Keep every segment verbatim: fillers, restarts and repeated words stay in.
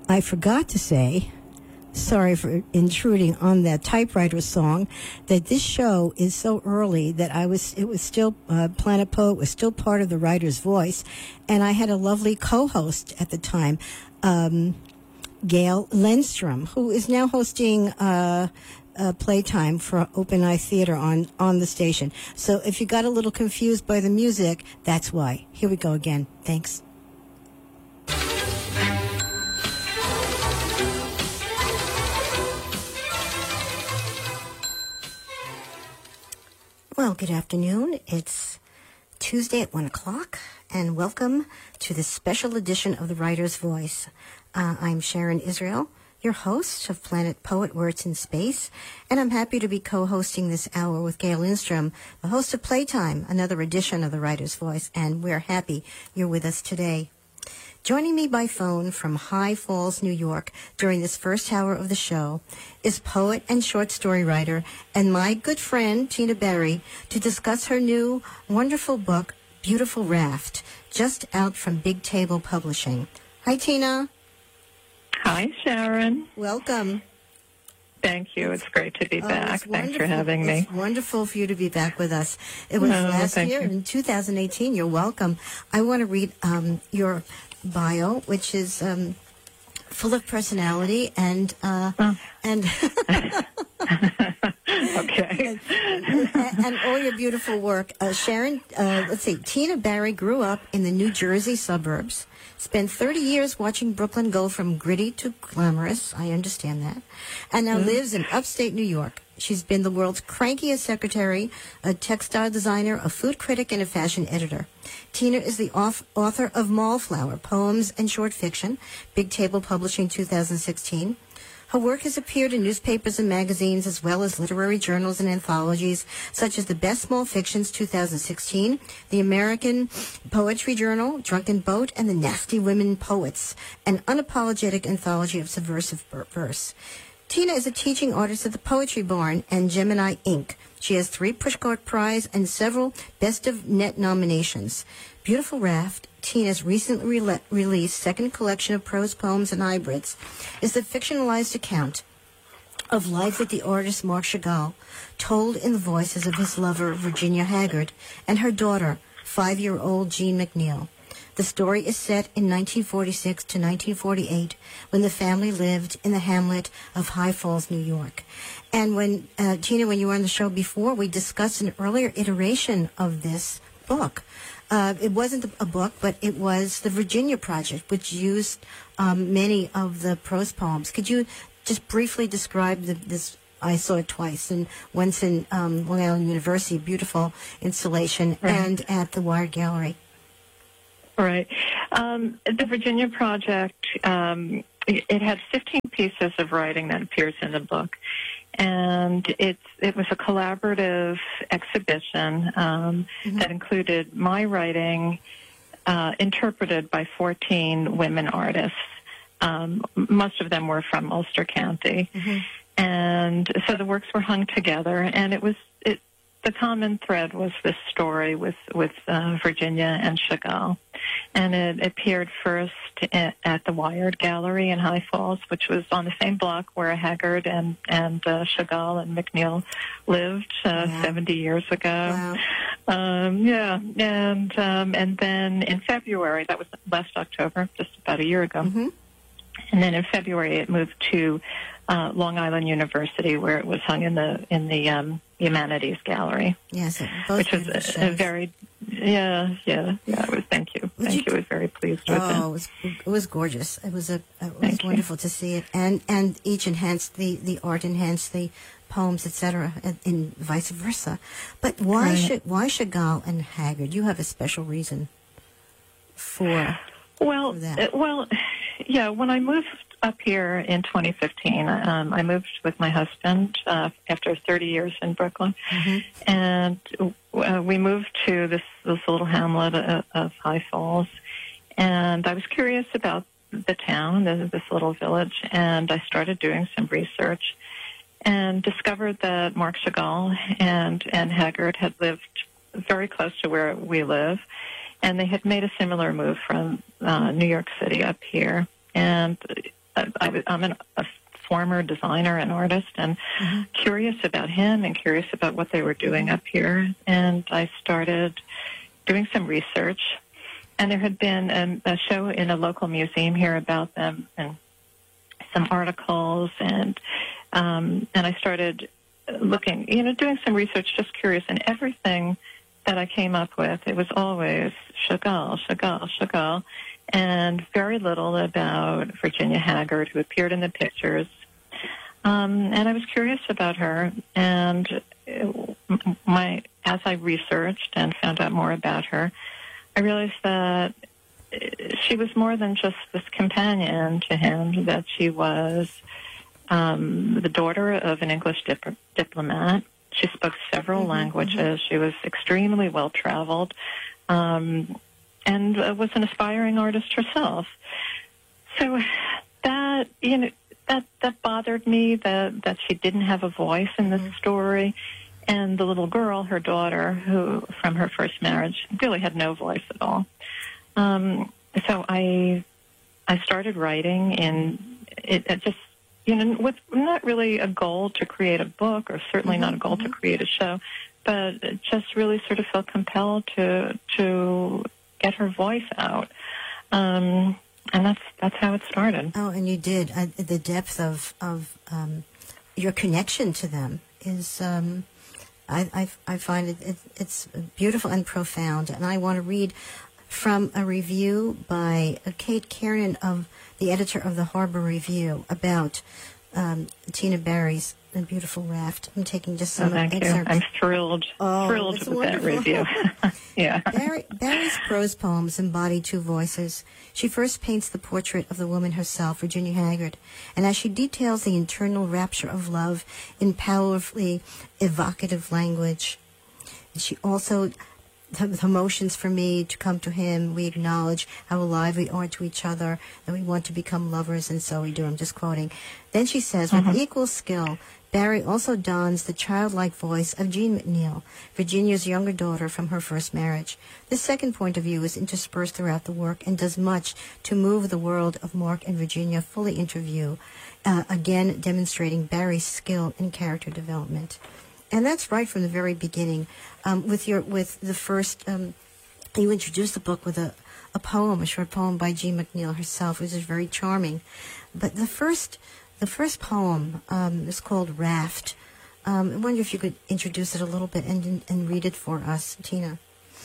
I forgot to say, sorry for intruding on that typewriter song, that this show is so early that I was, it was still, uh, Planet Poet was still part of the writer's voice, and I had a lovely co-host at the time, um, Gail Lindstrom, who is now hosting, uh, Uh, playtime for Open Eye Theater on, on the station. So if you got a little confused by the music, that's why. Here we go again. Thanks. Well, good afternoon. It's Tuesday at one o'clock, and welcome to this special edition of The Writer's Voice. Uh, I'm Sharon Israel, your host of Planet Poet, where it's in space, and I'm happy to be co-hosting this hour with Gail Lindstrom, the host of Playtime, another edition of The Writer's Voice, and we're happy you're with us today. Joining me by phone from High Falls, New York, during this first hour of the show is poet and short story writer and my good friend, Tina Berry, to discuss her new wonderful book, Beautiful Raft, just out from Big Table Publishing. Hi, Tina. Hi, Sharon. Welcome. Thank you. It's great to be oh, back. Thanks for having me. It's wonderful for you to be back with us. It was oh, last year you. in two thousand eighteen. You're welcome. I want to read um, your bio, which is um, full of personality and uh, oh. and okay, and, and all your beautiful work. Uh, Sharon, uh, let's see. Tina Berry grew up in the New Jersey suburbs. Spent thirty years watching Brooklyn go from gritty to glamorous. I understand that. And now mm. lives in upstate New York. She's been the world's crankiest secretary, a textile designer, a food critic, and a fashion editor. Tina is the author of Mallflower, Poems and Short Fiction, Big Table Publishing two thousand sixteen. Her work has appeared in newspapers and magazines, as well as literary journals and anthologies, such as the Best Small Fictions two thousand sixteen, the American Poetry Journal, Drunken Boat, and the Nasty Women Poets, an unapologetic anthology of subversive verse. Tina is a teaching artist at the Poetry Barn and Gemini Incorporated. She has three Pushcart Prize and several Best of Net nominations. Beautiful Raft, Tina's recently re- released second collection of prose poems and hybrids, is the fictionalized account of life with the artist Marc Chagall, told in the voices of his lover Virginia Haggard and her daughter, five-year-old Jean McNeil. The story is set in nineteen forty-six to nineteen forty-eight, when the family lived in the hamlet of High Falls, New York. And when, uh, Tina, when you were on the show before, we discussed an earlier iteration of this book. Uh, it wasn't a book, but it was the Virginia Project, which used um, many of the prose poems. Could you just briefly describe the, this? I saw it twice, and once in um, Long Island University, beautiful installation, right. and at the Wired Gallery. Right. Um, the Virginia Project, um, it, it had fifteen pieces of writing that appears in the book. And it's, it was a collaborative exhibition um, mm-hmm. that included my writing uh, interpreted by fourteen women artists. Um, most of them were from Ulster County. Mm-hmm. And so the works were hung together, and it was it, the common thread was this story with, with uh, Virginia and Chagall. And it appeared first at, at the Wired Gallery in High Falls, which was on the same block where Haggard and, and uh, Chagall and McNeil lived uh, wow. seventy years ago. Wow. Um, yeah, and um, and then in February, that was last October, just about a year ago, mm-hmm. and then in February it moved to uh, Long Island University, where it was hung in the in the um, Humanities Gallery. Yes, which was a, a very yeah yeah yeah. It was thank you Would thank you, you. I was very pleased with oh, it. it was it was gorgeous. It was a it was Thank wonderful you. to see it, and and each enhanced the the art enhanced the poems, et cetera, and, and vice versa. But why Right. should why Chagall and Haggard? You have a special reason for Well, for that. uh, well, yeah. When I moved up here in twenty fifteen, um, I moved with my husband uh, after thirty years in Brooklyn, Mm-hmm. and uh, we moved to this this little hamlet of, of High Falls, and I was curious about the town, this, this little village, and I started doing some research and discovered that Marc Chagall and and Haggard had lived very close to where we live, and they had made a similar move from uh, New York City up here. And I, I was, I'm an, a former designer and artist, and mm-hmm. curious about him and curious about what they were doing up here. And I started doing some research. And there had been a, a show in a local museum here about them, and some articles, and um, and I started looking, you know, doing some research, just curious, and everything that I came up with, it was always Chagall, Chagall, Chagall, and very little about Virginia Haggard, who appeared in the pictures. Um, and I was curious about her, and my as I researched and found out more about her, I realized that she was more than just this companion to him, that she was um, the daughter of an English dip- diplomat. She spoke several mm-hmm, languages. Mm-hmm. She was extremely well-traveled, um, and uh, was an aspiring artist herself. So that, you know, that, that bothered me, that, that she didn't have a voice in this mm-hmm. story. And the little girl, her daughter, who from her first marriage, really had no voice at all. Um, so I I started writing, and it, it just, you know, with not really a goal to create a book, or certainly mm-hmm, not a goal mm-hmm. to create a show, but just really sort of felt compelled to to get her voice out. Um, and that's that's how it started. Oh, and you did. Uh, the depth of, of um, your connection to them is... Um, I, I, I find it, it it's beautiful and profound, and I want to read from a review by Kate Kiernan, of the editor of the Harbor Review, about um, Tina Barry's A Beautiful Raft. I'm taking just some oh, thank excerpts. You. I'm thrilled, oh, thrilled with wonderful. that review. yeah. Barry, Barry's prose poems embody two voices. She first paints the portrait of the woman herself, Virginia Haggard, and as she details the internal rapture of love in powerfully evocative language, she also, the, the motions for me to come to him, we acknowledge how alive we are to each other, that we want to become lovers, and so we do. I'm just quoting. Then she says, with mm-hmm. equal skill, Barry also dons the childlike voice of Jean McNeil, Virginia's younger daughter from her first marriage. This second point of view is interspersed throughout the work and does much to move the world of Mark and Virginia fully into view, uh, again demonstrating Barry's skill in character development. And that's right from the very beginning. Um, with your with the first, um, you introduced the book with a, a poem, a short poem by Jean McNeil herself, which is very charming. But the first... The first poem um, is called Raft. Um, I wonder if you could introduce it a little bit and and read it for us, Tina.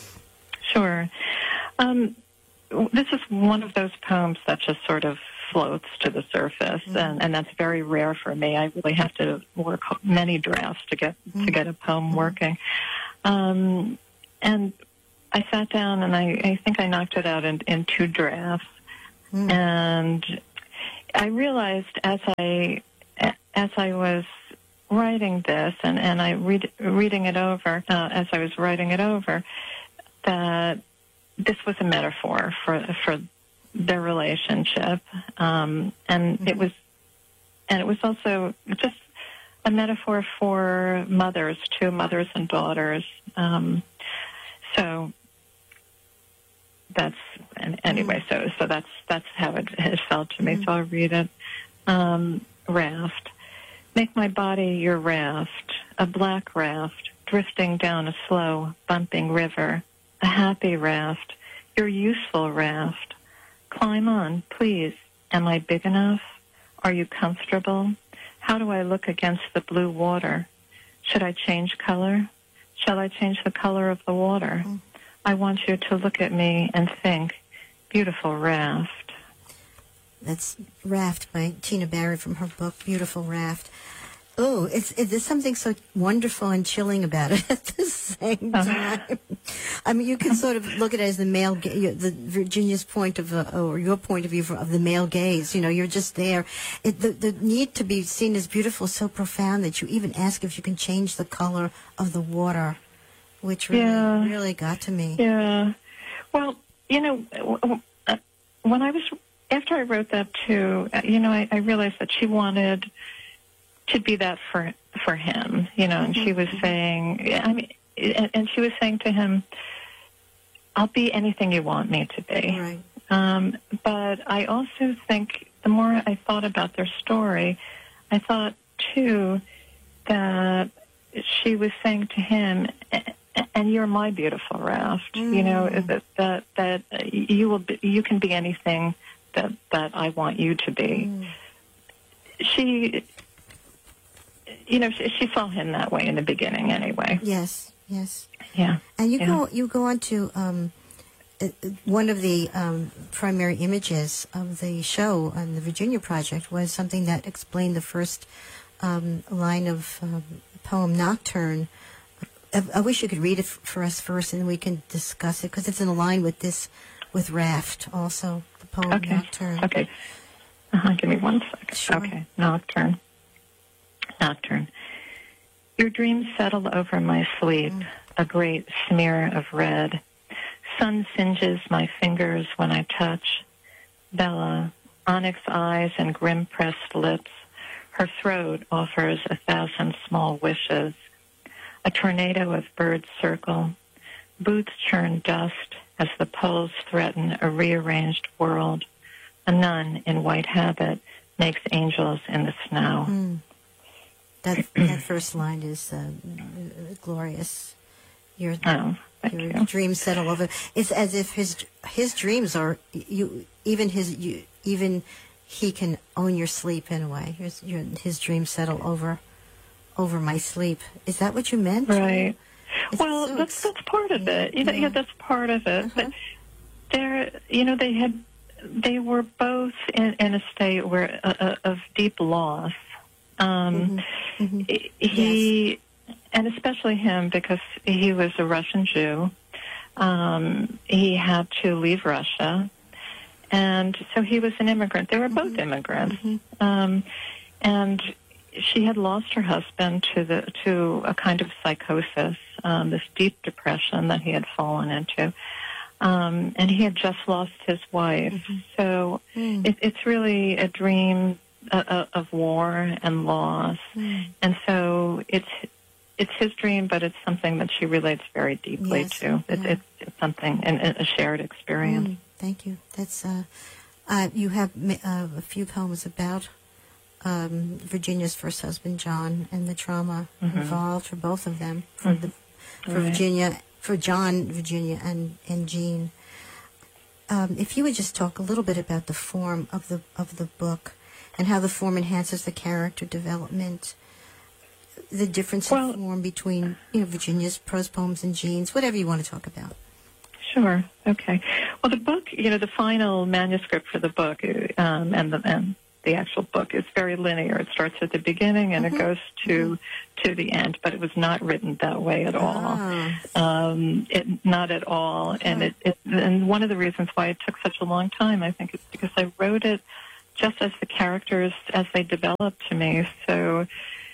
Sure. Um, this is one of those poems that just sort of floats to the surface, mm-hmm. and, and that's very rare for me. I really have to work many drafts to get mm-hmm. to get a poem mm-hmm. working. Um, and I sat down, and I, I think I knocked it out in, in two drafts, mm-hmm. and I realized as I as I was writing this, and, and I read reading it over uh, as I was writing it over, that this was a metaphor for for their relationship, um, and mm-hmm. it was and it was also just a metaphor for mothers, two mothers and daughters. Um, so. That's and anyway. So so that's that's how it, it felt to me. Mm-hmm. So I'll read it. Um, raft, make my body your raft, a black raft drifting down a slow, bumping river, a happy raft, your useful raft. Climb on, please. Am I big enough? Are you comfortable? How do I look against the blue water? Should I change color? Shall I change the color of the water? Mm-hmm. I want you to look at me and think, beautiful raft. That's Raft by Tina Barry from her book, Beautiful Raft. Oh, it's, it, there's something so wonderful and chilling about it at the same time. I mean, you can sort of look at it as the male, ga- the Virginia's point of, uh, or your point of view of the male gaze. You know, you're just there. It, the, the need to be seen as beautiful is so profound that you even ask if you can change the color of the water. Which really, yeah. really got to me. Yeah. Well, you know, when I was, after I wrote that too, you know, I, I realized that she wanted to be that for for him, you know, and mm-hmm. she was saying, I mean, and, and she was saying to him, I'll be anything you want me to be. Right. Um, but I also think the more I thought about their story, I thought, too, that she was saying to him, and you're my beautiful raft, mm. you know, that, that, that you will be, you can be anything that, that I want you to be. Mm. She, you know, she, she saw him that way in the beginning anyway. Yes, yes. Yeah. And you yeah. go, you go on to, um, one of the um, primary images of the show on the Virginia Project was something that explained the first um, line of um, poem Nocturne. I, I wish you could read it f- for us first, and we can discuss it, because it's in line with this, with Raft also, the poem okay. Nocturne. Okay. Uh-huh. Give me one second. Sure. Okay. Nocturne. Nocturne. Your dreams settle over my sleep, mm. a great smear of red. Sun singes my fingers when I touch. Bella, onyx eyes and grim-pressed lips. Her throat offers a thousand small wishes. A tornado of birds circle. Booths churn dust as the poles threaten a rearranged world. A nun in white habit makes angels in the snow. Mm. That that first line is uh, glorious. Your oh, your you. dreams settle over. It's as if his his dreams are you. Even his you even he can own your sleep in a way. His, your, his dreams settle over over my sleep. Is that what you meant? Right. It's well, so that's that's part of yeah, it. You know, yeah. yeah, that's part of it. Uh-huh. But they're, you know, they had they were both in, in a state where uh, uh, of deep loss. Um, mm-hmm. Mm-hmm. He, yes. And especially him, because he was a Russian Jew. Um, he had to leave Russia, and so he was an immigrant. They were mm-hmm. both immigrants, mm-hmm. um, and she had lost her husband to the to a kind of psychosis, um, this deep depression that he had fallen into. Um, and he had just lost his wife. Mm-hmm. So mm. it, it's really a dream uh, of war and loss. Mm. And so it's it's his dream, but it's something that she relates very deeply yes. to. It, yeah. it's, it's something, and a shared experience. Mm. Thank you. That's uh, uh, you have uh, a few poems about um, Virginia's first husband, John, and the trauma mm-hmm. involved for both of them, for, mm-hmm. the, for right. Virginia. For John, Virginia, and, and Jean. Um, if you would just talk a little bit about the form of the of the book and how the form enhances the character development, the difference well, in form between you know Virginia's prose poems and Jean's, whatever you want to talk about. Sure. Okay. Well, the book, you know, the final manuscript for the book um, and the and the actual book is very linear. It starts at the beginning and mm-hmm. it goes to mm-hmm. to the end, but it was not written that way at all. Ah. Um, it, not at all. And it, it and one of the reasons why it took such a long time, I think, is because I wrote it just as the characters as they developed to me. So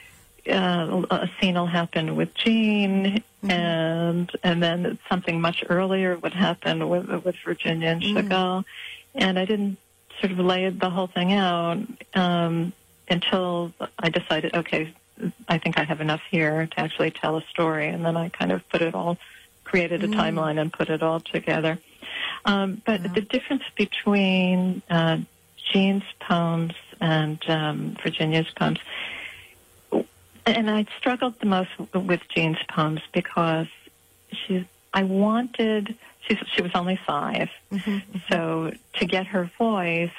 uh, a scene will happen with Jean, mm-hmm. and and then something much earlier would happen with with Virginia and Chagall, mm-hmm. and I didn't sort of laid the whole thing out um, until I decided, okay, I think I have enough here to actually tell a story. And then I kind of put it all, created a mm. timeline and put it all together. Um, but wow. the difference between uh, Jean's poems and um, Virginia's poems, and I struggled the most with Jean's poems because she's, I wanted... She, she was only five, mm-hmm. so to get her voice,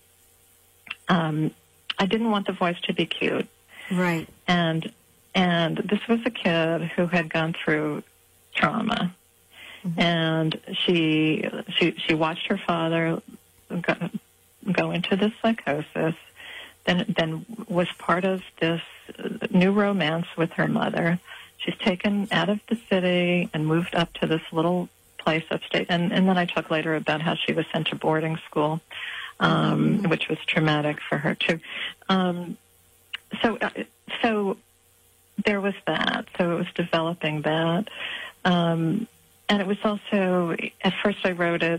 um, I didn't want the voice to be cute. Right. And and this was a kid who had gone through trauma, mm-hmm. and she she she watched her father go, go into this psychosis, then then was part of this new romance with her mother. She's taken out of the city and moved up to this little place upstate, and, and then I talk later about how she was sent to boarding school, um, mm-hmm. which was traumatic for her too. Um, so, uh, so there was that. So it was developing that, um, and it was also at first I wrote it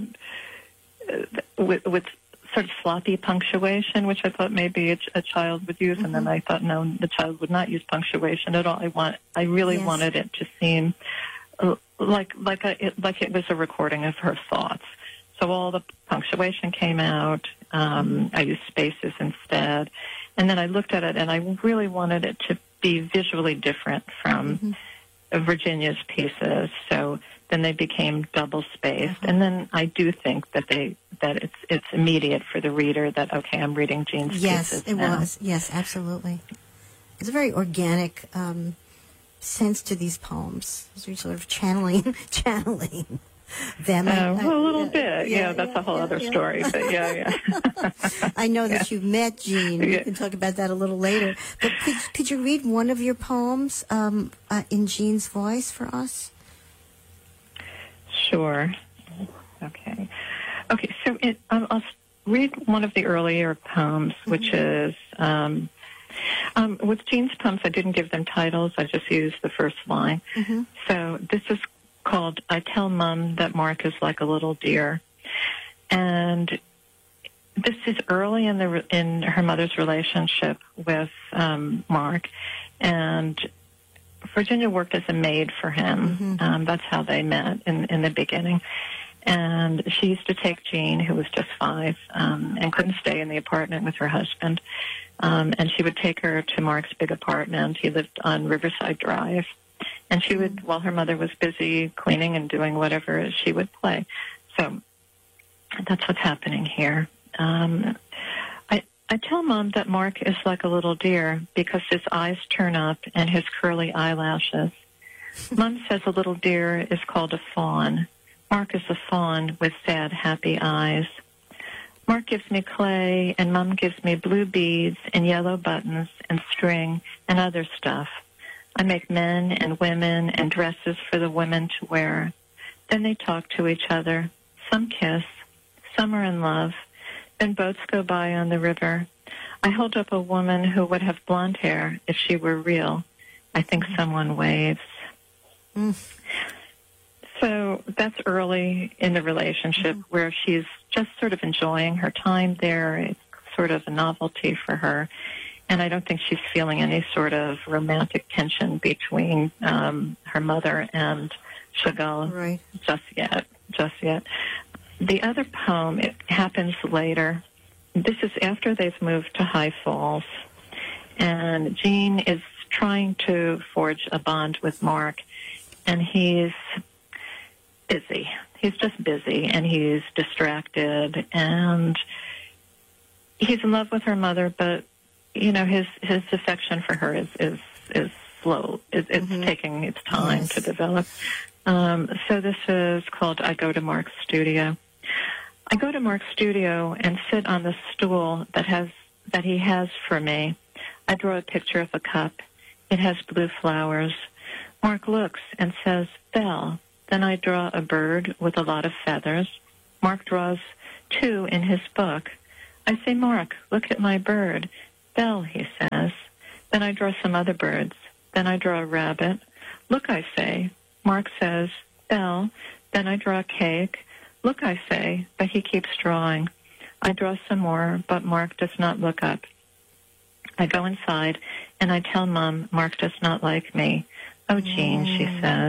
uh, with, with sort of sloppy punctuation, which I thought maybe a, a child would use, mm-hmm. and then I thought no, the child would not use punctuation at all. I want, I really yes. wanted it to seem like like a, it, like it was a recording of her thoughts. So all the punctuation came out. Um, I used spaces instead. And then I looked at it, and I really wanted it to be visually different from mm-hmm. Virginia's pieces. So then they became double-spaced. Uh-huh. And then I do think that they that it's it's immediate for the reader that, okay, I'm reading Jean's yes, pieces Yes, it now. was. Yes, absolutely. It's a very organic um, sense to these poems. You're sort of channeling, channeling them. Uh, I, well, I, a little yeah, bit. Yeah, Yeah, that's yeah, a whole yeah, other yeah. story. But yeah, yeah. I know that Yeah. you met Jean. We Yeah. can talk about that a little later. But could, could you read one of your poems um, uh, in Jean's voice for us? Sure. Okay. Okay, so it, I'll, I'll read one of the earlier poems, mm-hmm. which is, um, um, with Jean's poems, I didn't give them titles. I just used the first line. Mm-hmm. So this is called, I Tell Mom That Mark Is Like a Little Deer. And this is early in the in her mother's relationship with um, Mark. And Virginia worked as a maid for him. Mm-hmm. Um, that's how they met in, in the beginning. And she used to take Jean, who was just five, um, and couldn't stay in the apartment with her husband. Um, and she would take her to Mark's big apartment. He lived on Riverside Drive. And she would, while her mother was busy cleaning and doing whatever, she would play. So that's what's happening here. Um, I, I tell Mom that Mark is like a little deer because his eyes turn up and his curly eyelashes. Mom says a little deer is called a fawn. Mark is a fawn with sad, happy eyes. Mark gives me clay, and Mom gives me blue beads and yellow buttons and string and other stuff. I make men and women and dresses for the women to wear. Then they talk to each other. Some kiss. Some are in love. Then boats go by on the river. I hold up a woman who would have blonde hair if she were real. I think someone waves. Mm. So that's early in the relationship mm-hmm. where she's just sort of enjoying her time there. It's sort of a novelty for her. And I don't think she's feeling any sort of romantic tension between um, her mother and Chagall right. just yet, just yet. The other poem, it happens later. This is after they've moved to High Falls. And Jean is trying to forge a bond with Mark. And he's busy. He's just busy, and he's distracted. And he's in love with her mother, but, you know, his, his affection for her is, is, is slow. It, it's mm-hmm. taking its time yes. to develop. Um, so this is called I Go to Mark's Studio. I go to Mark's studio and sit on the stool that has that he has for me. I draw a picture of a cup. It has blue flowers. Mark looks and says, Belle. Then I draw a bird with a lot of feathers. Mark draws two in his book. I say, Mark, look at my bird. Belle, he says. Then I draw some other birds. Then I draw a rabbit. Look, I say. Mark says, Belle. Then I draw a cake. Look, I say, but he keeps drawing. I draw some more, but Mark does not look up. I go inside, and I tell Mom Mark does not like me. Oh, Jean, mm. she says.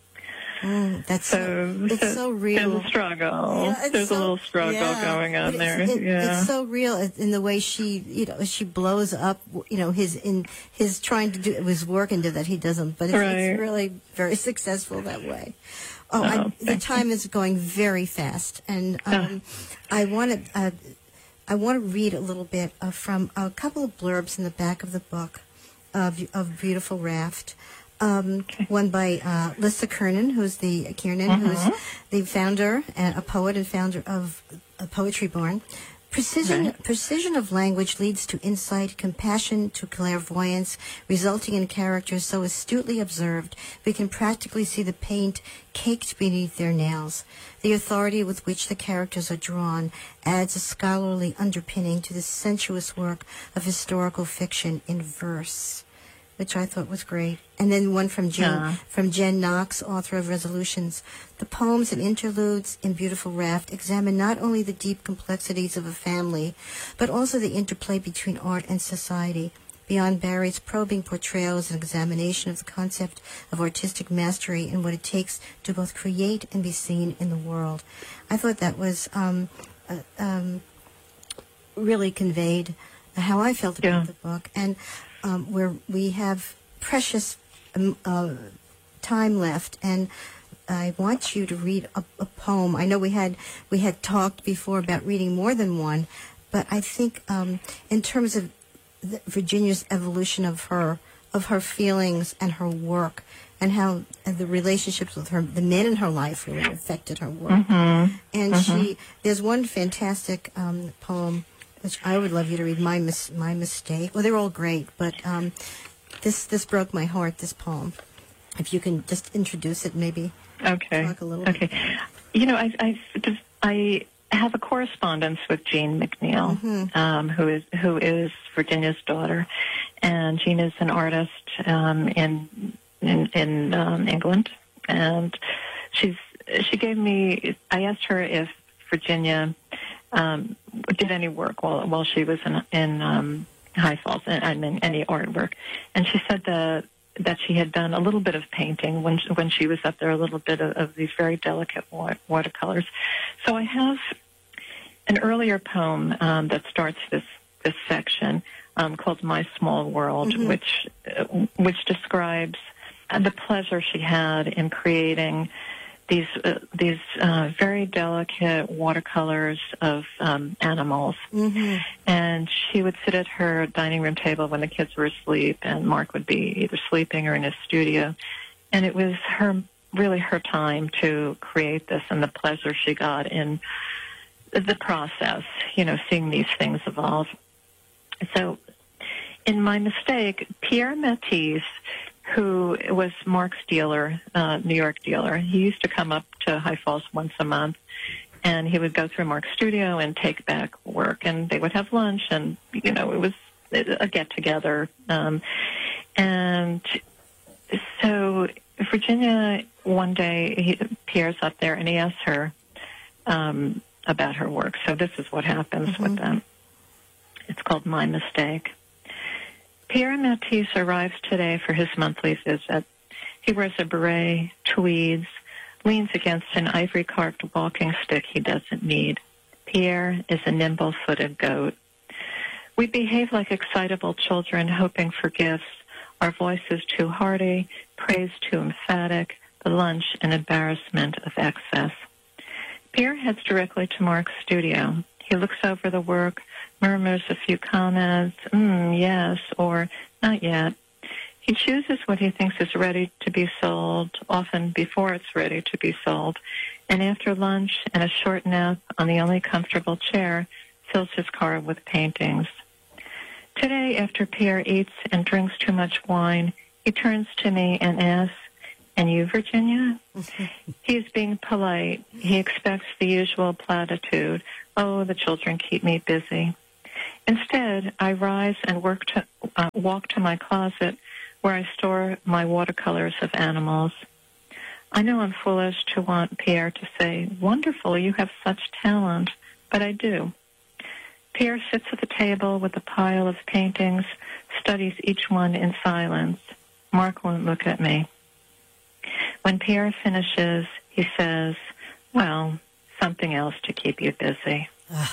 Mm, that's so, so, it's so, so real. There's a struggle. Yeah, there's so, a little struggle yeah, going on it's, there. It, yeah. It's so real in the way she, you know, she blows up, you know, his in his trying to do his work into that he doesn't, but it's, right. it's really very successful that way. Oh, oh I, the time is going very fast, and um, oh. I want to uh, I want to read a little bit uh, from a couple of blurbs in the back of the book of of Beautiful Raft. Um, okay. One by uh, Lissa Kernan, who's the Kiernan, mm-hmm. who's the founder and a poet and founder of uh, Poetry Barn. Precision, right. precision of language leads to insight, compassion to clairvoyance, resulting in characters so astutely observed we can practically see the paint caked beneath their nails. The authority with which the characters are drawn adds a scholarly underpinning to the sensuous work of historical fiction in verse, which I thought was great. And then one from Jen, yeah. from Jen Knox, author of Resolutions. The poems and interludes in Beautiful Raft examine not only the deep complexities of a family, but also the interplay between art and society. Beyond Barry's probing portrayals and examination of the concept of artistic mastery and what it takes to both create and be seen in the world. I thought that was um, uh, um, really conveyed how I felt about Yeah. the book, and um, where we have precious um, uh, time left, and I want you to read a, a poem. I know we had we had talked before about reading more than one, but I think um, in terms of the, Virginia's evolution of her of her feelings and her work, and how uh, the relationships with her, the men in her life really affected her work. Mm-hmm. And Mm-hmm. she, there's one fantastic um, poem which I would love you to read. My mis- my mistake. Well, they're all great, but um, this this broke my heart. This poem. If you can just introduce it, maybe. Okay. Talk a little okay. bit. You know, I, I, I have a correspondence with Jean McNeil, Mm-hmm. um, who is who is Virginia's daughter, and Jean is an artist um, in in, in um, England, and she's she gave me. I asked her if Virginia um, did any work while while she was in in um, High Falls, and I mean any artwork, and she said that. that she had done a little bit of painting when she, when she was up there, a little bit of, of these very delicate wa- watercolors. So I have an earlier poem um, that starts this this section um, called "My Small World," Mm-hmm. which uh, which describes uh, the pleasure she had in creating these uh, these uh, very delicate watercolors of um, animals. Mm-hmm. And she would sit at her dining room table when the kids were asleep, and Mark would be either sleeping or in his studio. And it was her, really her time to create this, and the pleasure she got in the process, you know, seeing these things evolve. So in My Mistake, Pierre Matisse, who was Mark's dealer, uh, New York dealer, he used to come up to High Falls once a month, and he would go through Mark's studio and take back work, and they would have lunch, and, you know, it was a get-together. Um, and so Virginia, one day, he, Pierre's up there, and he asks her um, about her work. So this is what happens Mm-hmm. with them. It's called My Mistake. Pierre Matisse arrives today for his monthly visit. He wears a beret, tweeds, leans against an ivory-carved walking stick he doesn't need. Pierre is a nimble-footed goat. We behave like excitable children hoping for gifts, our voices too hearty, praise too emphatic, the lunch an embarrassment of excess. Pierre heads directly to Mark's studio. He looks over the work, murmurs a few comments, mm, yes, or not yet. He chooses what he thinks is ready to be sold, often before it's ready to be sold, and after lunch and a short nap on the only comfortable chair, fills his car with paintings. Today, after Pierre eats and drinks too much wine, he turns to me and asks, "And you, Virginia?" He's being polite. He expects the usual platitude, "Oh, the children keep me busy." Instead, I rise and work to, uh, walk to my closet where I store my watercolors of animals. I know I'm foolish to want Pierre to say, "Wonderful, you have such talent," but I do. Pierre sits at the table with a pile of paintings, studies each one in silence. Mark won't look at me. When Pierre finishes, he says, "Well, something else to keep you busy."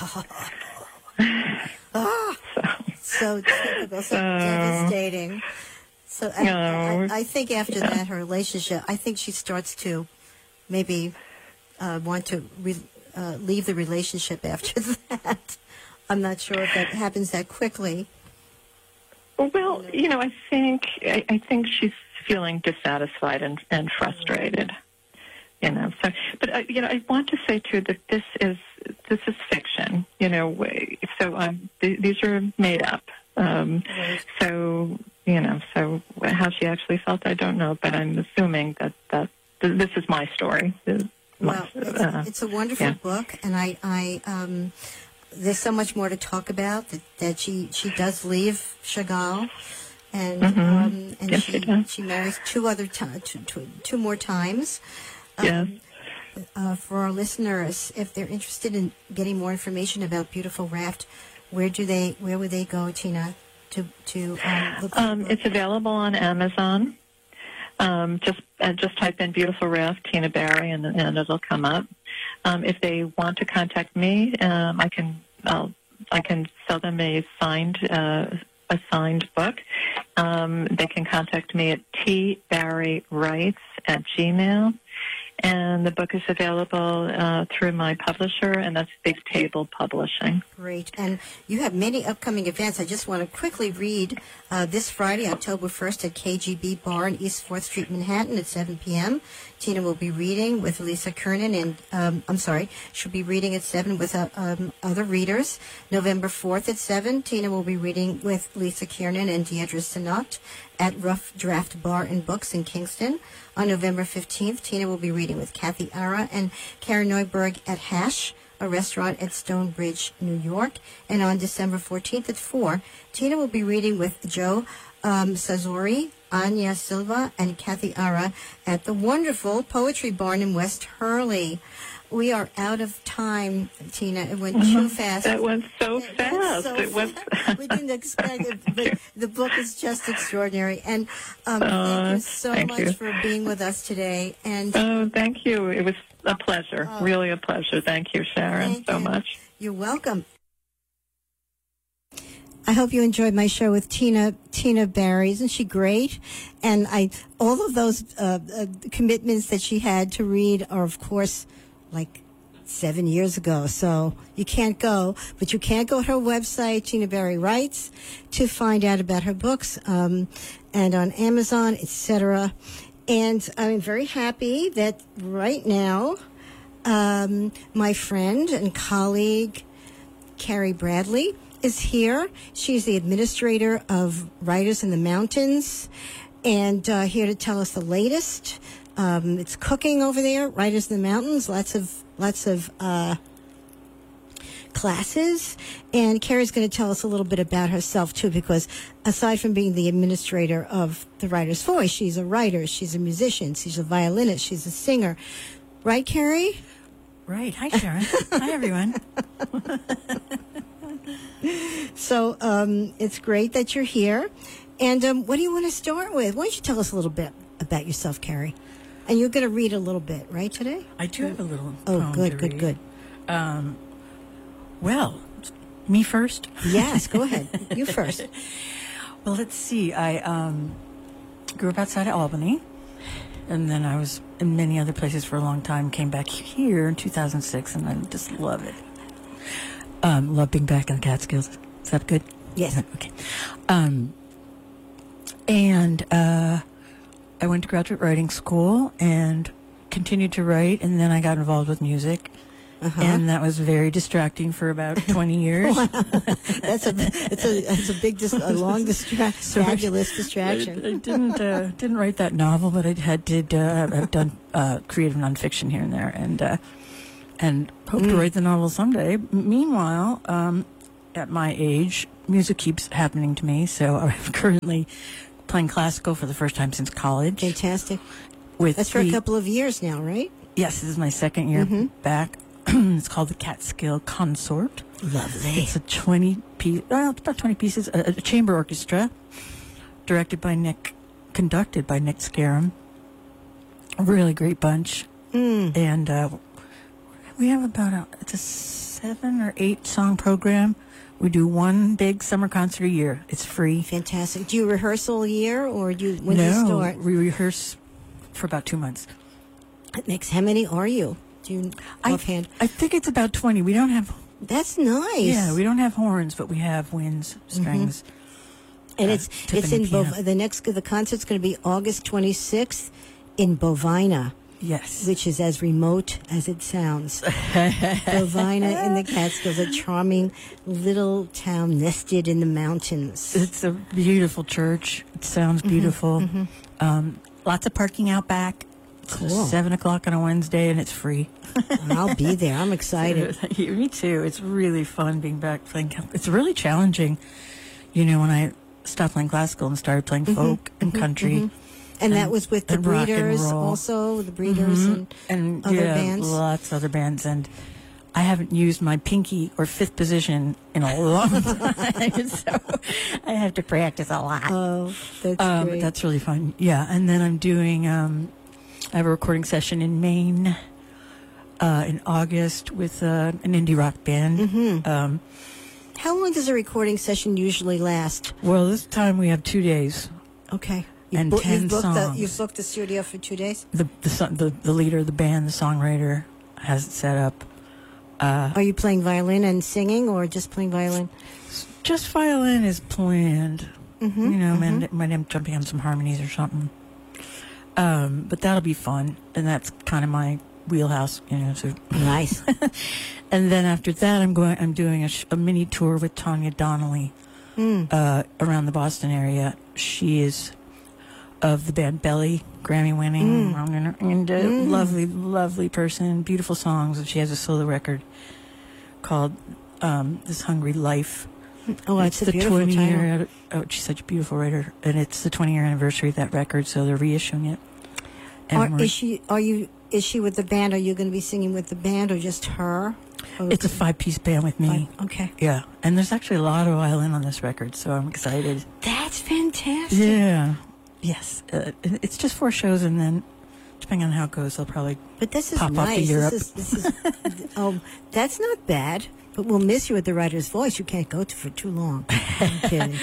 Ah, So, so typical, so Uh, devastating. So I, No. I, I think after Yeah. that, her relationship, I think she starts to maybe uh, want to re, uh, leave the relationship after that. I'm not sure if that happens that quickly. well, you know, I think I, I think she's feeling dissatisfied and, and frustrated. You know, so but uh, you know, I want to say too that this is this is fiction. You know, so um, th- these are made up. Um, Right. So you know, so how she actually felt, I don't know, but I'm assuming that that th- this is my story. This is my- Well, it's, uh, it's a wonderful yeah. book, and I, I um, there's so much more to talk about. That, that she, she does leave Chagall, and Mhm. um, and Yes, she she does. she marries two other ti- two, two, two more times. Yes. Uh, for our listeners, if they're interested in getting more information about Beautiful Raft, where do they where would they go, Tina, to to um, look for Um, the book? it's available on Amazon. Um, just uh, just type in "Beautiful Raft" Tina Barry, and, and it'll come up. Um, if they want to contact me, um, I can. I'll I can sell them a signed uh, a signed book. Um, they can contact me at tbarrywrites at gmail. And the book is available uh, through my publisher, and that's Big Table Publishing. Great. And you have many upcoming events. I just want to quickly read uh, this Friday, October first, at K G B Bar in East fourth Street, Manhattan at seven p.m. Tina will be reading with Lisa Kernan, and um, I'm sorry, she'll be reading at seven with uh, um, other readers. November fourth at seven, Tina will be reading with Lisa Kernan and Deidre Sinot at Rough Draft Bar and Books in Kingston. On November fifteenth, Tina will be reading with Kathy Ara and Karen Neuberg at Hash, a restaurant at Stonebridge, New York. And on December fourteenth at four, Tina will be reading with Joe um, Sazori, Anya Silva, and Kathy Ara at the wonderful Poetry Barn in West Hurley. We are out of time, Tina. It went too fast. That went so it fast. Went so it was. fast. We didn't expect it, but the book is just extraordinary. And um, uh, thank you so thank much you. for being with us today. And Oh, thank you. It was a pleasure. Oh. Really a pleasure. Thank you, Sharon, Thank so you. much. You're welcome. I hope you enjoyed my show with Tina Tina Barry. Isn't she great? And I all of those uh, uh, commitments that she had to read are, of course, like seven years ago. So you can't go, but you can go to her website, Tina Barry Writes, to find out about her books, um, and on Amazon, et cetera. And I'm very happy that right now, um, my friend and colleague, Carrie Bradley, is here. She's the administrator of Writers in the Mountains, and uh, here to tell us the latest. Um, it's cooking over there, Writers in the Mountains. Lots of lots of uh, classes, and Carrie's going to tell us a little bit about herself too. Because aside from being the administrator of the Writer's Voice, she's a writer, she's a musician, she's a violinist, she's a singer. Right, Carrie? Right. Hi, Sharon. Hi, everyone. So um, it's great that you're here. And um, what do you want to start with? Why don't you tell us a little bit about yourself, Carrie? And you're going to read a little bit, right, today? I do have a little Oh, poem good, to good, read. good. Um, well, me first? Yes, go ahead. You first. Well, let's see. I um, grew up outside of Albany, and then I was in many other places for a long time, came back here in two thousand six, and I just love it. Um, love being back in the Catskills. Is that good? Yes. Okay. Um, and uh, I went to graduate writing school and continued to write, and then I got involved with music. Uh-huh. And that was very distracting for about twenty years. Wow. That's a it's a it's a big dis- a long distra- fabulous distraction. I, I didn't uh, didn't write that novel, but I had did uh, I've done uh, creative nonfiction here and there, and uh, and hope mm. to write the novel someday. M- meanwhile, um, at my age, music keeps happening to me, so I'm currently playing classical for the first time since college. Fantastic. With That's for three, a couple of years now, right? Yes, this is my second year mm-hmm. back. It's called the Catskill Consort. Lovely. It's a twenty piece, well, it's about twenty pieces, a, a chamber orchestra, directed by Nick, conducted by Nick Scarum. A really great bunch. Mm. And uh, we have about a, it's a seven or eight song program. We do one big summer concert a year. It's free. Fantastic. Do you rehearse all year, or do you when no, do you start? we rehearse for about two months. It makes how many are you? Do you offhand? I, I think it's about twenty. We don't have. That's nice. Yeah, we don't have horns, but we have winds, strings. Mm-hmm. And uh, it's it's in Bov- the next the concert's going to be August twenty-sixth in Bovina. Yes, which is as remote as it sounds. Bovina in the Catskills, a charming little town nested in the mountains. It's a beautiful church. It sounds beautiful. Mm-hmm, mm-hmm. Um, lots of parking out back. Cool. Seven o'clock on a Wednesday, and it's free. I'll be there. I'm excited. Me too. It's really fun being back playing. It's really challenging. You know, when I stopped playing classical and started playing folk mm-hmm, and mm-hmm, country. Mm-hmm. And, and that was with the Breeders, roll. also the Breeders mm-hmm. and, and other yeah, bands. Lots of other bands, and I haven't used my pinky or fifth position in a long time, so I have to practice a lot. Oh, that's um, great. That's really fun. Yeah, and then I'm doing. Um, I have a recording session in Maine uh, in August with uh, an indie rock band. Mm-hmm. Um, How long does a recording session usually last? Well, this time we have two days. Okay. You've And bo- ten you've booked the, songs. You've booked the studio for two days? The the, son- the the leader of the band, the songwriter, has it set up. Uh, Are you playing violin and singing, or just playing violin? just violin is planned. Mm-hmm. You know, might, might end up jumping on some harmonies or something. Um, but that'll be fun, and that's kind of my wheelhouse. You know, so Nice. and then after that, I'm going. I'm doing a, sh- a mini tour with Tanya Donnelly Mm. uh, around the Boston area. She is of the band Belly, Grammy-winning, Mm. and a Mm. lovely, lovely person. Beautiful songs. And she has a solo record called um, "This Hungry Life." Oh, it's a the beautiful twenty title. year. Oh, she's such a beautiful writer, and it's the twenty year anniversary of that record, so they're reissuing it. And Are, we're- is she? Are you? Is she with the band? Are you going to be singing with the band, or just her? Or it's a five piece band with me. Okay. Yeah, and there's actually a lot of violin on this record, so I'm excited. That's fantastic. Yeah. Yes. Uh, it- it's just four shows, and then depending on how it goes, they'll probably. But this is Pop off to nice. Europe. This is, this is oh, that's not bad. But we'll miss you at the Writer's Voice. You can't go to for too long. I'm kidding.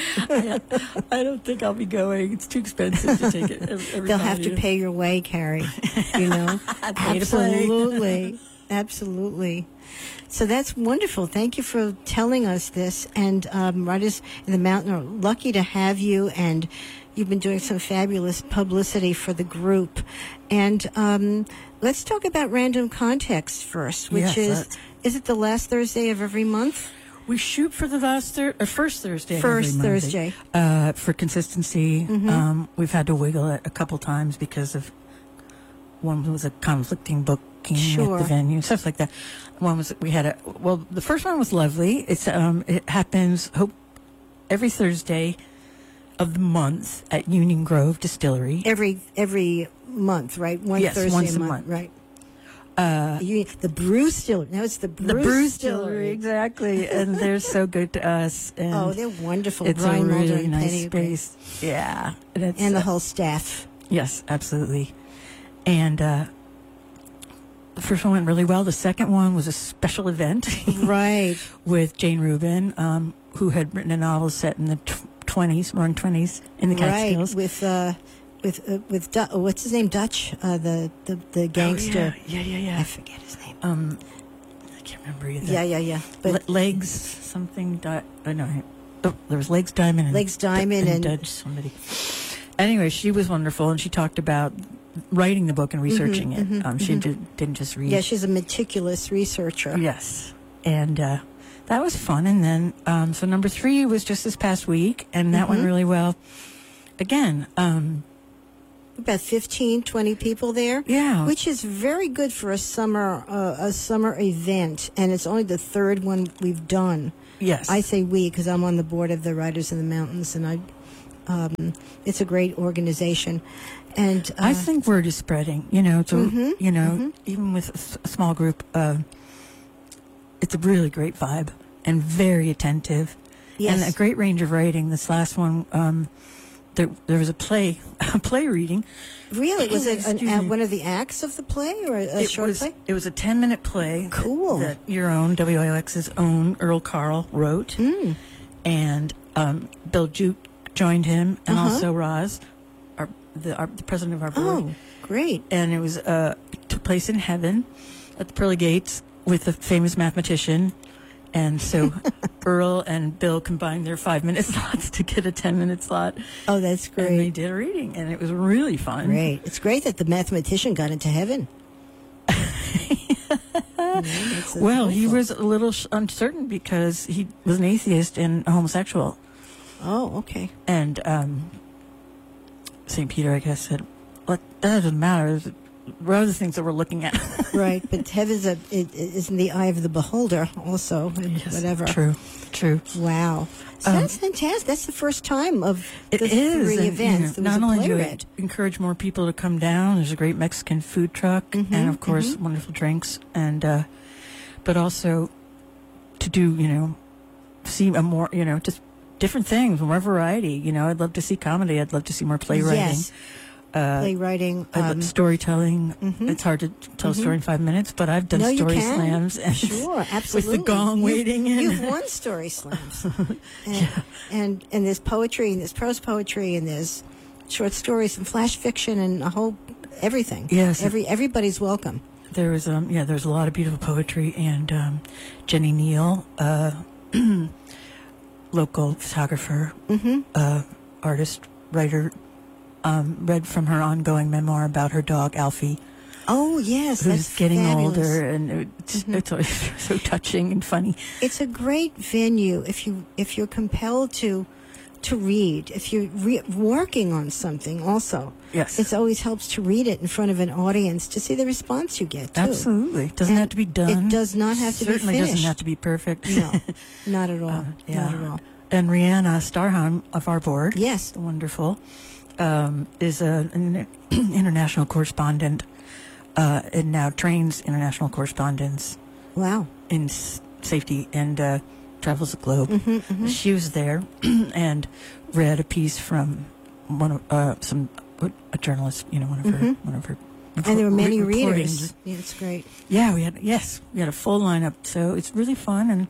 I don't think I'll be going. It's too expensive to take it. Every, every They'll time have I to do. pay your way, Carrie. You know? Pay to play. Absolutely. Absolutely. So that's wonderful. Thank you for telling us this. And um, Writers in the Mountain are lucky to have you. And you've been doing some fabulous publicity for the group. And um, let's talk about Random Context first, which Yes, is, let's. is it the last Thursday of every month? We shoot for the last thir- uh, first Thursday. of First every Monday. Thursday. Uh, for consistency, Mhm. um, we've had to wiggle it a couple times because of one was a conflicting booking Sure. at the venue, stuff like that. One was we had a well, the first one was lovely. It's um, it happens hope every Thursday of the month at Union Grove Distillery. Every every month, right? One Yes, Thursday once a a month, month. right? Uh, You, the Brew Distillery. Now it's the Brew, the Brew Distillery. Distillery, exactly, and they're so good to us. And Oh, they're wonderful. it's Brian a Mulder really and nice Penny Green. space. Yeah, and, it's, And the uh, whole staff. Yes, absolutely. And uh, the first one went really well. The second one was a special event Right. with Jane Rubin, um, who had written a novel set in the tw- twenties, roaring twenties, in the Right. Catskills. With uh, with uh, with Du- oh, what's his name? Dutch, uh, the the the gangster. Oh, yeah, yeah, yeah. I yeah. forget his name. Um, I can't remember either. Yeah, yeah, yeah. But Le- legs, something. Di- I know. Oh, there was Legs Diamond and Legs Diamond and- Dutch somebody. Anyway, she was wonderful, and she talked about writing the book and researching it. mhm, um, she mhm. did, didn't just read. yeah, she's a meticulous researcher. Yes. And uh, that was fun. And then, um, so number three was just this past week, and that went Mhm. really well. Again, um, About fifteen, twenty people there. yeah. Which is very good for a summer uh, a summer event, and it's only the third one we've done. yes. I say we because I'm on the board of the Writers in the Mountains, and I, um, it's a great organization. And uh, I think word is spreading, you know, to, Mhm, you know, mhm. even with a, s- a small group, uh, it's a really great vibe and very attentive yes, and a great range of writing. This last one, um, there, there was a play, a play reading. really was it an, Excuse a, me. one of the acts of the play or a, a it short was, play? It was a ten minute play. Cool. That your own, W I O X's own Earl Carl wrote. Mm. And um, Bill Juke joined him, and Uh-huh. also Roz, our, the, our, the president of our board. Oh, great! And it was uh, it took place in heaven at the pearly gates with a famous mathematician. And so Earl and Bill combined their five minute slots to get a ten minute slot. Oh, that's And they great. did a reading, and it was really fun. Great. It's great that the mathematician got into heaven. You know, that's- that's Well, he hopeful. was a little sh- uncertain because he was an atheist and a homosexual. Oh, okay. And um, Saint Peter, I guess, said, "What? That doesn't matter. There's other things that we're looking at." Right, but heaven's a, it, it is in the eye of the beholder, also, and whatever. True, true. Wow, so Um, that's fantastic. That's the first time of It the is. three and, events. you there know, was not a only play do we read. encourage more people to come down, there's a great Mexican food truck, Mhm, and of course, wonderful drinks, and uh, but also to do, you know, see a more, you know, just different things, more variety. You know, I'd love to see comedy. I'd love to see more playwriting. Yes. uh, playwriting, I love um, storytelling. mhm. It's hard to tell a story in five minutes, but I've done No, you story can. slams and Sure, absolutely. with the gong You've- waiting in. You've won story slams, and, and and there's poetry, and there's prose poetry, and there's short stories and flash fiction, and a whole everything. Yes. every everybody's welcome. There was um yeah, there's a lot of beautiful poetry, and um, Jenny Neal, uh, local photographer, Mm-hmm. uh, artist, writer, um, read from her ongoing memoir about her dog Alfie, Oh yes, who's that's getting fabulous. older, and it's, Mhm. it's always so touching and funny. It's a great venue if you if you're compelled to to read. If you're re- working on something, also, Yes, it always helps to read it in front of an audience to see the response you get. Too. absolutely. Doesn't And have to be done. It does not have to Certainly be finished. doesn't have to be perfect. No, not at all. Uh, yeah. Not at all. And Rihanna Starham of our board, Yes. the wonderful, um, is a, an international correspondent, uh, and now trains international correspondents Wow. in s- safety and uh, travels the globe. Mm-hmm, mm-hmm. She was there and read a piece from one of uh, some a journalist, you know, one of her Mhm. one of her. And there were many re- readers. reportings. Yeah, it's great. Yeah, we had yes, we had a full lineup, so it's really fun. And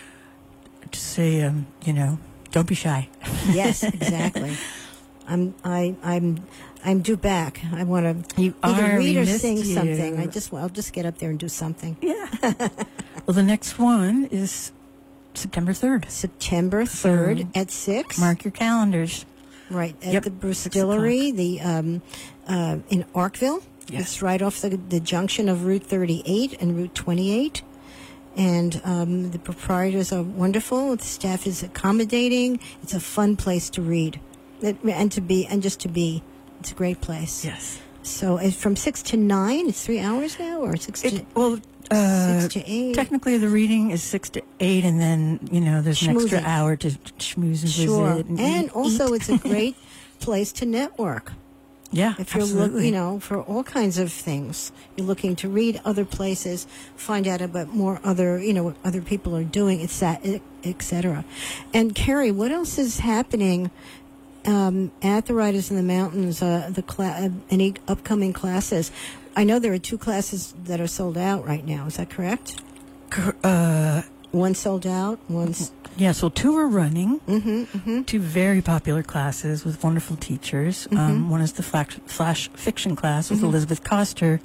to say, um, you know, don't be shy. Yes, exactly. I'm I I'm I'm due back. I want to You either are. read we or missed sing you. something. I just I'll just get up there and do something. Yeah. Well, the next one is September third. September third So, at six. Mark your calendars. Right at Yep, the six Bristillery, the um, uh, in Arkville. Yes. It's right off the the junction of Route thirty-eight and Route twenty-eight. And um, the proprietors are wonderful. The staff is accommodating. It's a fun place to read, It- and to be, and just to be. It's a great place. Yes. So it's from six to nine. It's three hours now, or six to It, well, uh, six to eight. technically the reading is six to eight, and then you know there's an extra Schmoozing. hour to schmooze and Sure, visit, and, and eat- also eat. it's a great place to network. yeah, If you're absolutely. look, you know, for all kinds of things, you're looking to read other places, find out about more other, you know, what other people are doing, et cetera, et cetera. And Carrie, what else is happening um, at the Riders in the Mountains? Uh, the cla- uh, any upcoming classes? I know there are two classes that are sold out right now. Is that correct? Cor- uh, One sold out. One's yeah, so two are running. mm-hmm, mm-hmm. Two very popular classes with wonderful teachers. Mhm. Um, one is the flash, flash fiction class with Mhm. Elizabeth Coster,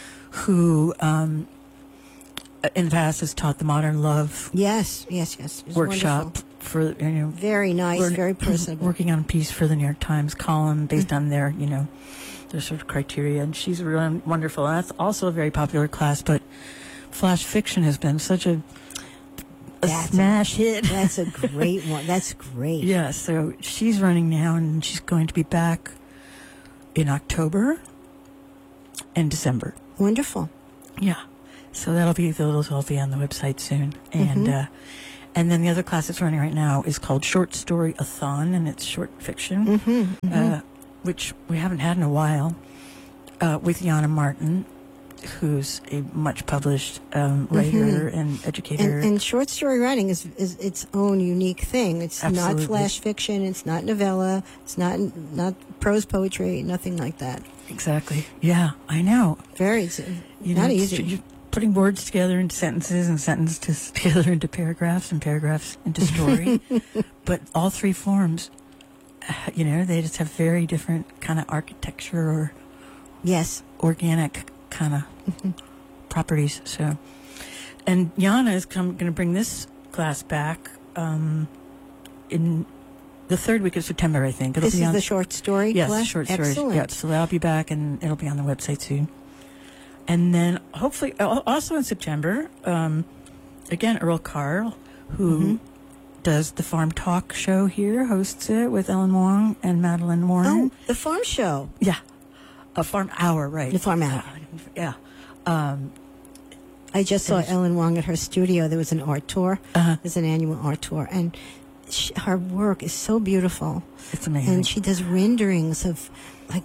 who um, in the past has taught the Modern Love Yes, yes, yes. It was workshop wonderful. for you know Very nice, learn- very personable. working on a piece for the New York Times column based Mm. on their you know their sort of criteria, and she's really wonderful. And that's also a very popular class, but flash fiction has been such a a That's a- smash hit. That's a great one. That's great. Yeah, so she's running now, and she's going to be back in October and December. Wonderful. Yeah, so that'll be those will be on the website soon, and Mhm. uh, and then the other class that's running right now is called Short Story A Thon, and it's short fiction, Mm-hmm, uh, which we haven't had in a while, uh, with Yana Martin, who's a much published um, writer and educator. And, and short story writing is, is its own unique thing. It's Absolutely. not flash fiction. It's not novella. It's not not prose poetry. Nothing like that. exactly. Yeah, I know. Very it's You not know, easy. You're putting words together into sentences and sentences together into paragraphs and paragraphs into story. But all three forms, uh, you know, they just have very different kind of architecture or Yes. organic kind of Mhm. properties. So, and Yana is come going to bring this class back um, in the third week of September, I think. It'll This be is on the short story Yes, class? short stories. Excellent. Yeah, so that'll be back, and it'll be on the website soon. And then hopefully, al- also in September, um, again, Earl Carl, who Mhm. does the Farm Talk show here, hosts it with Ellen Wong and Madeline Warren. Oh, the farm show. Yeah, a Farm Hour, right? The Farm Hour. Yeah. Um, I just saw It was- Ellen Wong at her studio. There was an art tour. uh, There's an annual art tour. And she, her work is so beautiful. it's amazing. And she does renderings of, like,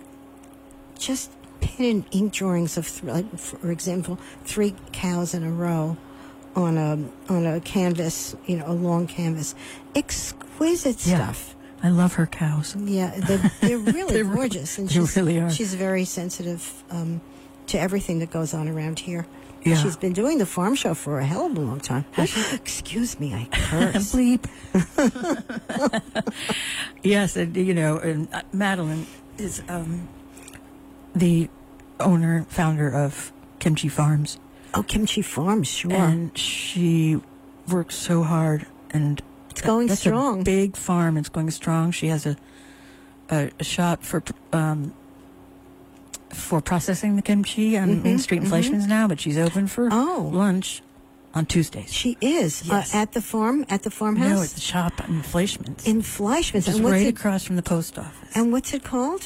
just pen and ink drawings of, th- like, for example, three cows in a row on a on a canvas, you know, a long canvas. Exquisite Yeah. stuff. I love her cows. Yeah, they're, they're really They're re- gorgeous, and they she's, really are. she's very sensitive um, to everything that goes on around here. Yeah. She's been doing the farm show for a hell of a long time. Excuse me, I curse. Bleep. Yes, and you know, and uh, Madeline is um, the owner, founder of Kimchi Farms, Oh, Kimchi Farms, sure. and she works so hard, and It's going that's strong. a big farm. It's going strong. She has a a, a shop for um, for processing the kimchi on Mhm, Main Street in mhm. Fleischman's now, but she's open for Oh. lunch on Tuesdays. She is Yes. uh, at the farm, at the farmhouse? No, it's the shop in Fleischman's. in Fleischman's. Just And what's right it, across from the post office. and what's it called?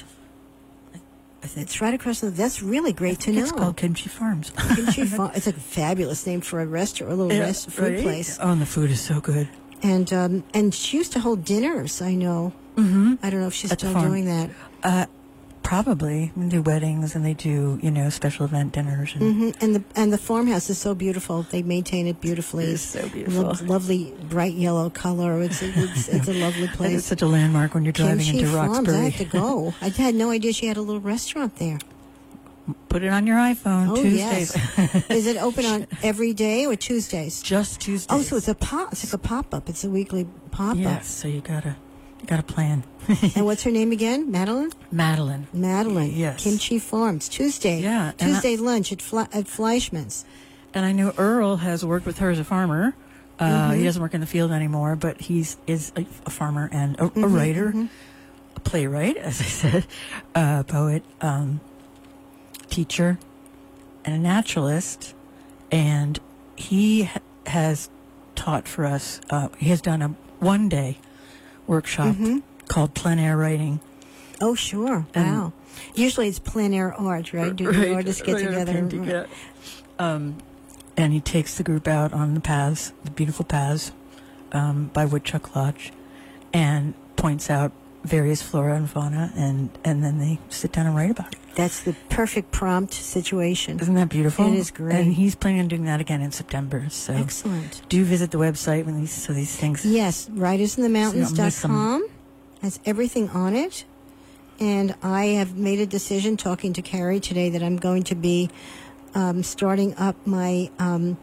I think It's right across the, that's really great to know. it's called Kimchi Farms. Kimchi Farm. It's a fabulous name for a restaurant, a little Yeah, rest, food right? place. Oh, and the food is so good. And um, and she used to hold dinners, I know. Mm-hmm. I don't know if she's At the still farm. doing that. Uh, probably. They do weddings and they do, you know, special event dinners. And hmm And the and the farmhouse is so beautiful. They maintain it beautifully. It is so beautiful. Lo- lovely bright yellow color. It's a, it's, it's a lovely And it's place. such a landmark when you're driving Kimchi into Farms. Roxbury. I have to go. I had no idea she had a little restaurant there. Put it on your iPhone. Oh Tuesdays. yes. Is it open on every day or Tuesdays? Just Tuesdays. Oh, so it's a pop. It's like a pop up. It's a weekly pop up. Yes, so you gotta, you gotta plan. And what's her name again? Madeline. Madeline. Madeline. Yes. Kimchi Farms. Tuesday. Yeah, and Tuesday lunch at Fle- at Fleischman's. And I know Earl has worked with her as a farmer. Uh, Mm-hmm. He doesn't work in the field anymore, but he's is a, a farmer and a, Mm-hmm, a writer, a playwright, as I said, a poet, um, teacher, and a naturalist. And he ha- has taught for us. Uh, he has done a one day workshop Mm-hmm. called plein air writing. Oh, sure. And- Wow. Usually it's plein air art, right? Do the artists get right, together? and- painting, yeah. Um, and he takes the group out on the paths, the beautiful paths, um, by Woodchuck Lodge, and points out various flora and fauna, and, and then they sit down and write about it. That's the perfect prompt situation. Isn't that beautiful? It is great. And he's planning on doing that again in September. So Excellent. do visit the website when these so these things. Yes, writers in the mountains So dot I'll miss com has everything on it. And I have made a decision talking to Carrie today that I'm going to be um, starting up my um,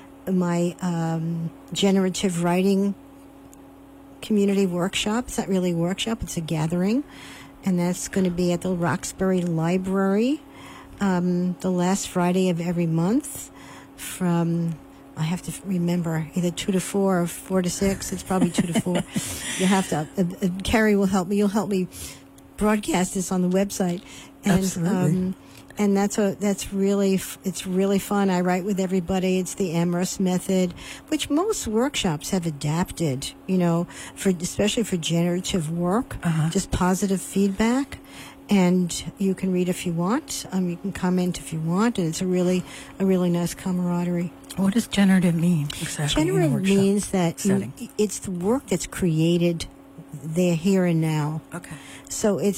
my um, generative writing community workshop. It's not really a workshop, it's a gathering. And that's going to be at the Roxbury Library um, the last Friday of every month from, I have to remember, either two to four or four to six. It's probably two to four. You have to, uh, uh, Carrie will help me. You'll help me broadcast this on the website. And, Absolutely. Um, and that's a that's really f- it's really fun. I write with everybody. It's the Amherst method, which most workshops have adapted. You know, for especially for generative work, Uh-huh. just positive feedback, and you can read if you want. Um, you can comment if you want, and it's a really a really nice camaraderie. What does generative mean exactly? in a Generative workshop means that you- setting? it's the work that's created there, here and now. Okay. So it's